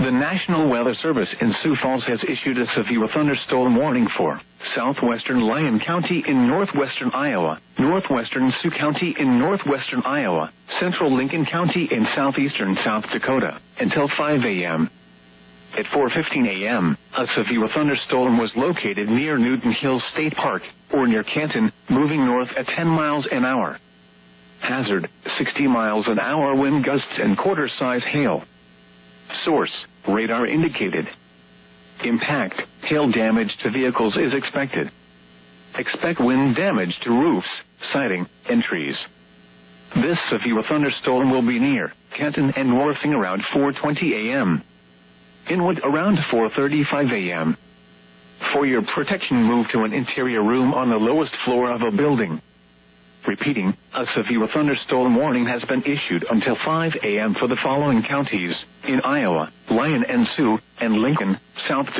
The National Weather Service in Sioux Falls has issued a severe thunderstorm warning for southwestern Lyon County in northwestern Iowa, northwestern Sioux County in northwestern Iowa, central Lincoln County in southeastern South Dakota, until 5 a.m. At 4:15 a.m., a severe thunderstorm was located near Newton Hills State Park, or near Canton, moving north at 10 miles an hour. Hazard, 60 miles an hour wind gusts and quarter-size hail. Source, radar indicated. Impact, hail damage to vehicles is expected. Expect wind damage to roofs, siding, and trees. This severe thunderstorm will be near Canton and Worthing around 4:20 a.m. Inwood around 4:35 a.m. For your protection, move to an interior room on the lowest floor of a building. Repeating, a severe thunderstorm warning has been issued until 5 a.m. for the following counties in Iowa: Lyon and Sioux, and Lincoln, South Dakota.